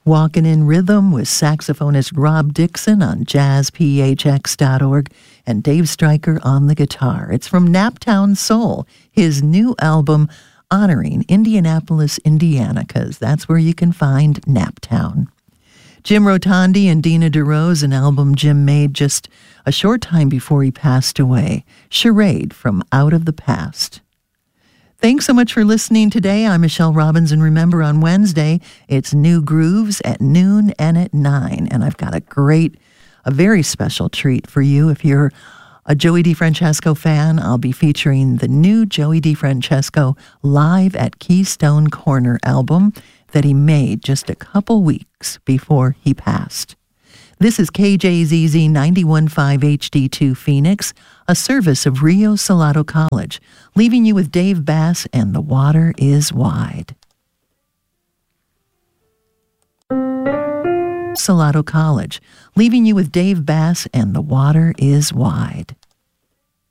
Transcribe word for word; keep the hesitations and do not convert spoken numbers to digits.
Walkin' in Rhythm with saxophonist Rob Dixon on jazz p h x dot org and Dave Stryker on the guitar. It's from Naptown Soul, his new album honoring Indianapolis, Indiana, because that's where you can find Naptown. Jim Rotondi and Dina DeRose, an album Jim made just a short time before he passed away, Charade from Out of the Past. Thanks so much for listening today. I'm Michelle Robbins, and remember, on Wednesday, it's New Grooves at noon and at nine, and I've got a great, a very special treat for you. If you're a Joey DeFrancesco fan, I'll be featuring the new Joey DeFrancesco Live at Keystone Corner album that he made just a couple weeks before he passed. This is K J Z Z ninety-one point five H D two Phoenix, a service of Rio Salado College, leaving you with Dave Bass and The Water is Wide. Salado College, leaving you with Dave Bass and The Water is Wide.